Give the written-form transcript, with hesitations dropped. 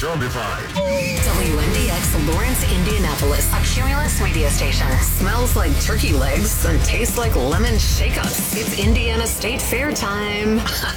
zombified. WNDX Lawrence, Indianapolis, a Cumulus radio station. Smells like turkey legs and tastes like lemon shake-ups. It's Indiana State Fair time.